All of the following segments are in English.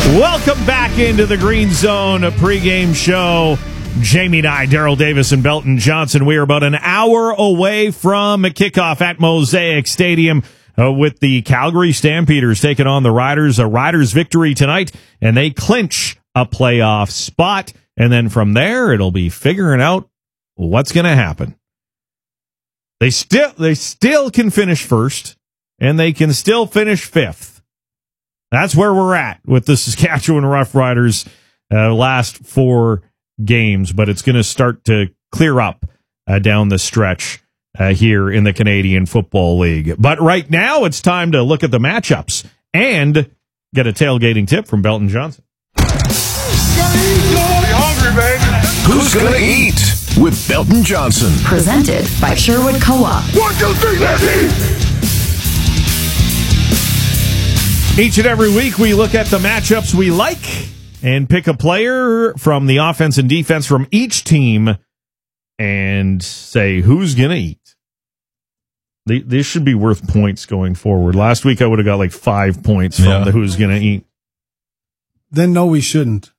Welcome back into the Green Zone, a pregame show. Jamie Nye, Daryl Davis, and Belton Johnson. We are about an hour away from kickoff at Mosaic Stadium with the Calgary Stampeders taking on the Riders. A Riders victory tonight, and they clinch a playoff spot. And then from there, it'll be figuring out what's going to happen. They still can finish first, and they can still finish fifth. That's where we're at with the Saskatchewan Roughriders last 4 games, but it's going to start to clear up down the stretch here in the Canadian Football League. But right now, it's time to look at the matchups and get a tailgating tip from Belton Johnson. Hungry, baby. Who's gonna eat with Belton Johnson? Presented by Sherwood Co-op. 1, 2, 3, let's eat. Each and every week, we look at the matchups we like and pick a player from the offense and defense from each team and say who's going to eat. This should be worth points going forward. Last week, I would have got like 5 points from the who's going to eat. Then no, we shouldn't.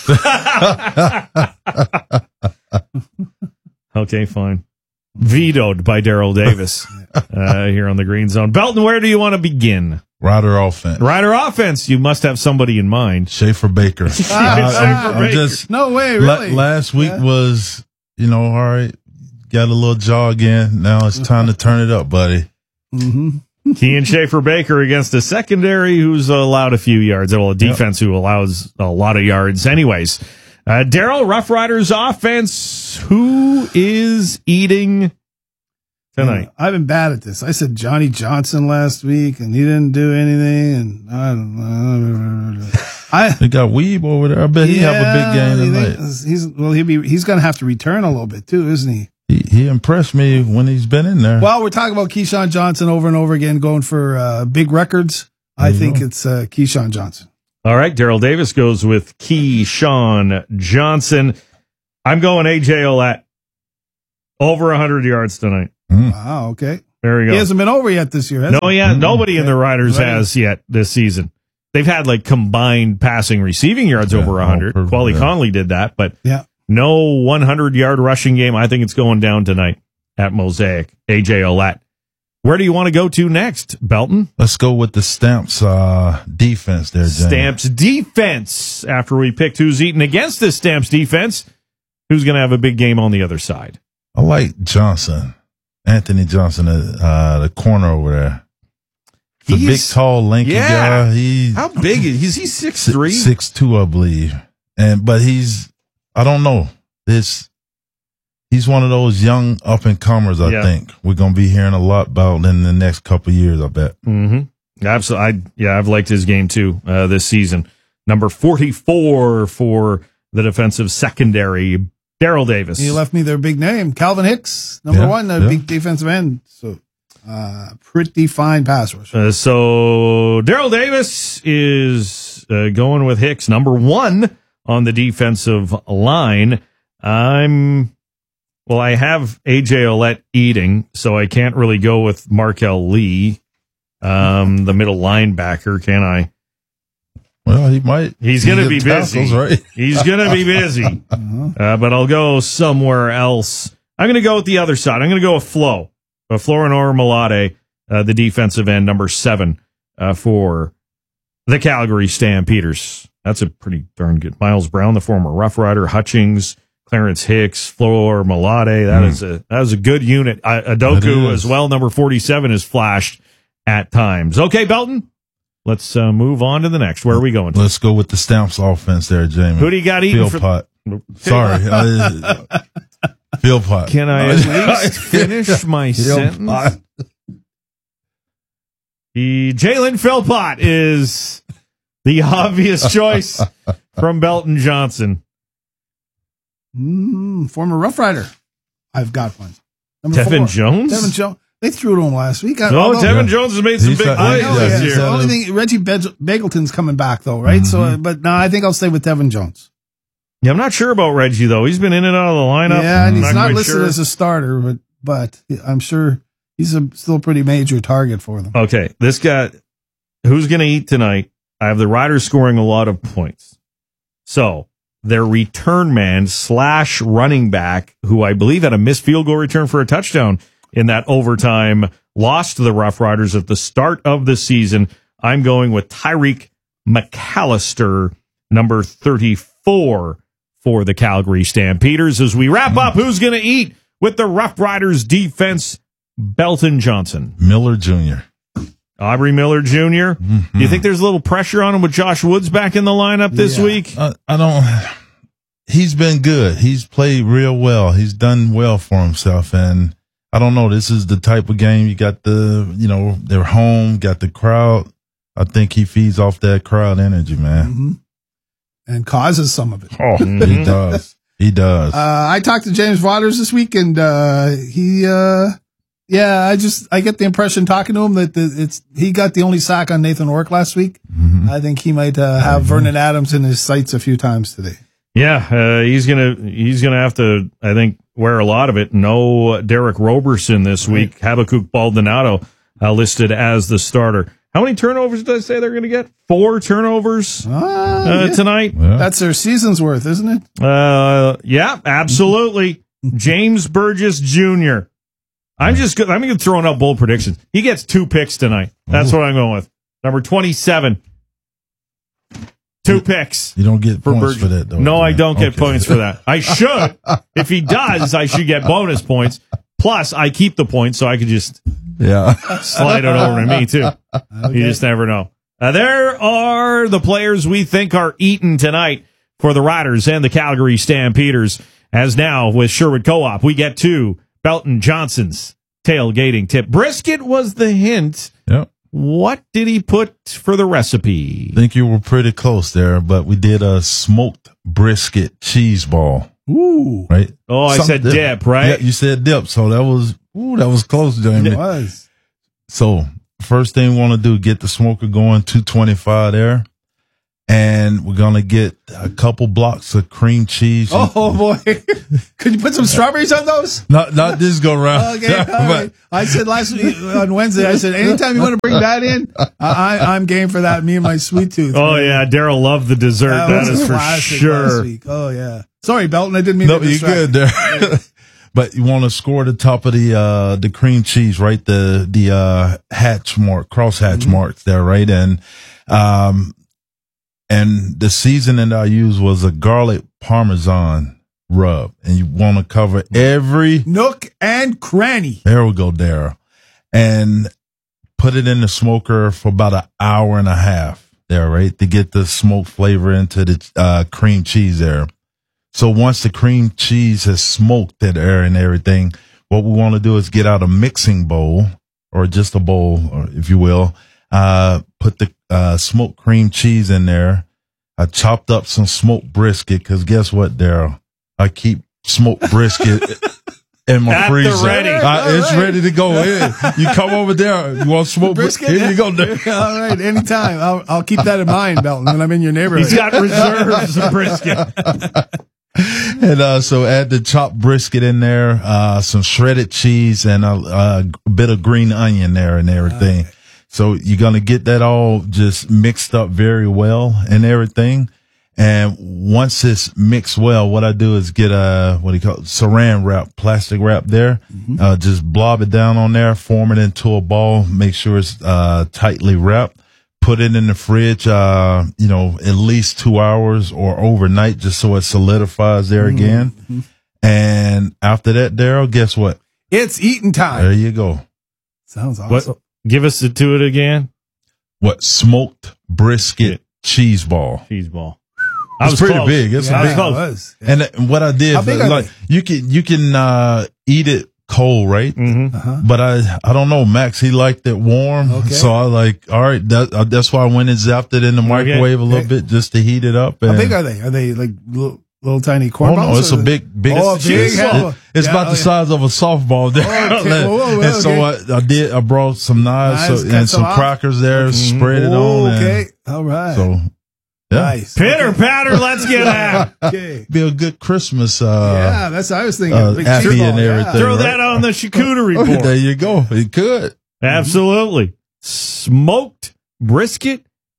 Okay, fine. Vetoed by Daryl Davis here on the Green Zone. Belton, where do you want to begin? Rider offense. Rider offense. You must have somebody in mind. Schaefer Baker. I'm just, no way, really. Last week was, all right, got a little jog in. Now it's time to turn it up, buddy. Mm-hmm. Kean Schaefer Baker against a secondary who's allowed a few yards. Well, a defense who allows a lot of yards. Anyways, Daryl, Rough Riders offense, who is eating tonight? I've been bad at this. I said Johnny Johnson last week, and he didn't do anything. And I don't know. They got Weeb over there. I bet he have a big game tonight. He's going to have to return a little bit too, isn't he? He impressed me when he's been in there. Well, we're talking about Keyshawn Johnson over and over again, going for big records. I think it's Keyshawn Johnson. All right, Daryl Davis goes with Keyshawn Johnson. I'm going A.J. Ouellette. Over 100 yards tonight. Wow, okay. There we go. He hasn't been over yet this year, has he? Nobody in the Riders has yet this season. They've had like combined passing receiving yards over 100. Quali Conley did that, but no 100-yard rushing game. I think it's going down tonight at Mosaic. A.J. Ouellette. Where do you want to go to next, Belton? Let's go with the Stamps defense there, James. Stamps defense. After we picked who's eating against this Stamps defense, who's going to have a big game on the other side? I like Johnson, Anthony Johnson, the corner over there. He's a big, tall, lanky guy. How big is he? 6'3"? 6'2", I believe. But I don't know. He's one of those young up-and-comers, I think. We're going to be hearing a lot about in the next couple of years, I bet. Mm-hmm. Absolutely. I've liked his game, too, this season. Number 44 for the defensive secondary, Daryl Davis. He left me their big name, Calvin Hicks, number 1, big defensive end. So, pretty fine pass rush. So Daryl Davis is going with Hicks, number 1 on the defensive line. I have A.J. Ouellette eating, so I can't really go with Markel Lee, the middle linebacker, can I? Well, he might. He's going to be busy. Right? He's going to be busy. But I'll go somewhere else. I'm going to go with the other side. I'm going to go with Flo. Florinor Malade, the defensive end, number 7 for the Calgary Stampeders. That's a pretty darn good. Miles Brown, the former Rough Rider, Hutchings, Clarence Hicks, Florinor Malade. That is a good unit. Adoku as well, number 47, is flashed at times. Okay, Belton. Let's move on to the next. Where are we going? Let's go with the Stamps offense there, Jamie. Who do you got eating? Philpott. Sorry. Philpott. Can I at least finish my sentence? Jalen Philpott is the obvious choice from Belton Johnson. Former Rough Rider. I've got one. Tevin Jones? Tevin Jones. They threw to him last week. Tevin Jones has made some big plays this year. The only thing, Reggie Bagleton's coming back, though, right? Mm-hmm. But no, I think I'll stay with Tevin Jones. Yeah, I'm not sure about Reggie, though. He's been in and out of the lineup. Yeah, and he's not listed as a starter, but I'm sure he's still a pretty major target for them. Okay, this guy, who's going to eat tonight? I have the Riders scoring a lot of points. So their return man / running back, who I believe had a missed field goal return for a touchdown in that overtime, lost to the Rough Riders at the start of the season. I'm going with Tyreek McAllister, number 34 for the Calgary Stampeders. As we wrap up, who's going to eat with the Rough Riders defense? Belton Johnson. Miller Jr. Aubrey Miller Jr. Mm-hmm. Do you think there's a little pressure on him with Josh Woods back in the lineup this week? I don't. He's been good. He's played real well. He's done well for himself. And I don't know. This is the type of game you got they're home, got the crowd. I think he feeds off that crowd energy, man. Mm-hmm. And causes some of it. Oh, he does. He does. I talked to James Waters this week, and I get the impression talking to him that he got the only sack on Nathan Ork last week. Mm-hmm. I think he might have Vernon Adams in his sights a few times today. Yeah, he's gonna have to, I think, wear a lot of it. No Derek Roberson this week. Habakkuk Baldonado listed as the starter. How many turnovers did I say they're going to get? 4 turnovers tonight. Yeah. That's their season's worth, isn't it? Yeah, absolutely. James Burgess Jr. I'm going to throw out bold predictions. He gets 2 picks tonight. That's what I'm going with. Number 27. 2 picks. You don't get for points Burgess. for that, though. No, I don't get points for that. I should. If he does, I should get bonus points. Plus, I keep the points, so I could just slide it over to me, too. Okay. You just never know. There are the players we think are eaten tonight for the Riders and the Calgary Stampeders. As now, with Sherwood Co-op, we get to Belton Johnson's tailgating tip. Brisket was the hint. Yep. What did he put for the recipe? I think you were pretty close there, but we did a smoked brisket cheese ball. Ooh. Right? Oh, I said dip, right? Yeah, you said dip, so that was close, Jamie. It was. So, first thing we want to do, get the smoker going, 225 there. And we're going to get a couple blocks of cream cheese. Oh, boy. Could you put some strawberries on those? Not this go round. Okay, all right. I said last week on Wednesday, I said, anytime you want to bring that in, I'm game for that, me and my sweet tooth. Oh, man. Yeah. Daryl loved the dessert. That is for sure. Last week. Oh, yeah. Sorry, Belton. I didn't mean to distract. You're good there. But you want to score the top of the cream cheese, right? The hatch mark, cross hatch marks there, right? And the seasoning I used was a garlic Parmesan rub. And you want to cover every nook and cranny. There we go, Daryl. And put it in the smoker for about an hour and a half there, right? To get the smoke flavor into the cream cheese there. So once the cream cheese has smoked that air and everything, what we want to do is get out a mixing bowl or just a bowl, or if you will, put the smoked cream cheese in there. I chopped up some smoked brisket because guess what, Daryl? I keep smoked brisket in my freezer. It's ready to go in. You come over there. You want smoked brisket? Here you go, Daryl. All right, anytime. I'll keep that in mind, Belton, when I'm in your neighborhood. He's got reserves of brisket. And so add the chopped brisket in there, some shredded cheese, and a bit of green onion there and everything. So you're going to get that all just mixed up very well and everything. And once it's mixed well, what I do is get saran wrap, plastic wrap there. Mm-hmm. Just blob it down on there, form it into a ball, make sure it's tightly wrapped. Put it in the fridge, at least 2 hours or overnight, just so it solidifies there again. Mm-hmm. And after that, Daryl, guess what? It's eating time. There you go. Sounds awesome. Give us to it again. What? Smoked brisket cheese ball. Cheese ball. It's pretty big. It's yeah, big. It was. Yeah. And what I did, you can eat it cold, right? Mm-hmm. Uh-huh. But I don't know. Max, he liked it warm. Okay. So I all right. That's why I went and zapped it in the microwave a little bit just to heat it up. And how big are they? Are they like little tiny corn balls? No, it's a big. It's about the size of a softball there. And so I brought some knives and some crackers there, spread it on. Okay. All right. So. Yeah. Nice. Pitter patter, let's get out. Okay. Be a good Christmas. That's what I was thinking. Big Appy and everything. Throw that on the charcuterie board. There you go. You could. Absolutely. Smoked brisket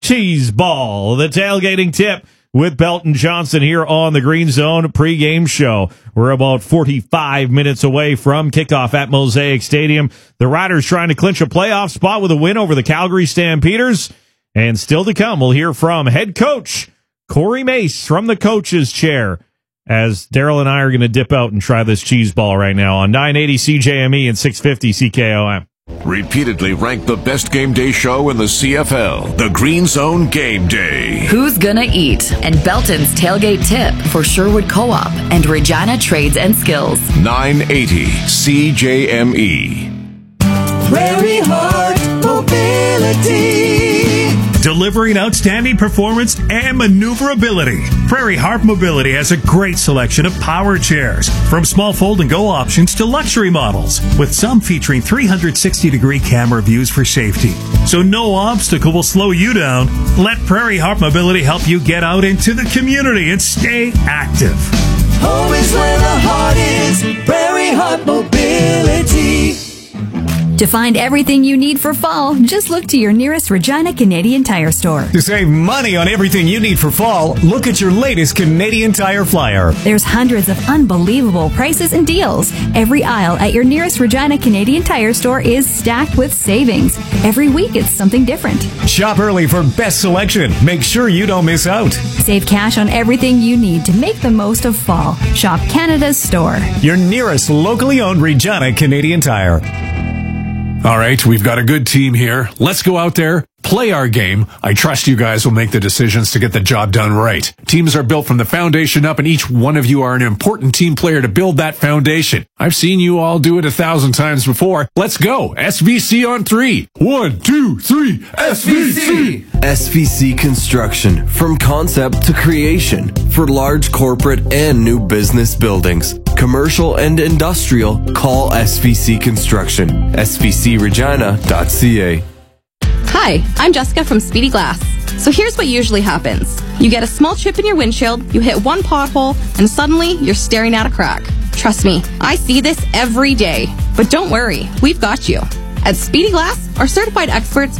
Cheese Ball, the tailgating tip with Belton Johnson here on the Green Zone pregame show. We're about 45 minutes away from kickoff at Mosaic Stadium. The Riders trying to clinch a playoff spot with a win over the Calgary Stampeders. And still to come, we'll hear from head coach Corey Mace from the coach's chair, as Daryl and I are going to dip out and try this cheese ball right now on 980 CJME and 650 CKOM. Repeatedly ranked the best game day show in the CFL, the Green Zone Game Day. Who's Gonna Eat? And Belton's tailgate tip for Sherwood Co-op and Regina Trades and Skills. 980 CJME. Prairie Heart Mobility. Delivering outstanding performance and maneuverability. Prairie Heart Mobility has a great selection of power chairs, from small fold-and-go options to luxury models, with some featuring 360-degree camera views for safety. So no obstacle will slow you down. Let Prairie Heart Mobility help you get out into the community and stay active. Home is where the heart is. Prairie Heart Mobility. To find everything you need for fall, just look to your nearest Regina Canadian Tire store. To save money on everything you need for fall, look at your latest Canadian Tire flyer. There's hundreds of unbelievable prices and deals. Every aisle at your nearest Regina Canadian Tire store is stacked with savings. Every week it's something different. Shop early for best selection. Make sure you don't miss out. Save cash on everything you need to make the most of fall. Shop Canada's store. Your nearest locally owned Regina Canadian Tire. All right, we've got a good team here. Let's go out there, play our game. I trust you guys will make the decisions to get the job done right. Teams are built from the foundation up, and each one of you are an important team player to build that foundation. I've seen you all do it 1,000 times before. Let's go. SVC on 3. 1, 2, 3. SVC! SVC Construction. From concept to creation. For large corporate and new business buildings. Commercial and industrial, call SVC Construction. SVCRegina.ca. Hi, I'm Jessica from Speedy Glass. So here's what usually happens. You get a small chip in your windshield, you hit one pothole, and suddenly you're staring at a crack. Trust me, I see this every day. But don't worry, we've got you. At Speedy Glass, our certified experts